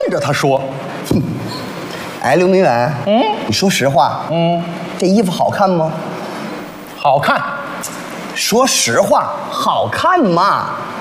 着他说。 哎，刘明远，你说实话，这衣服好看吗？ 好看。 说实话，好看吗？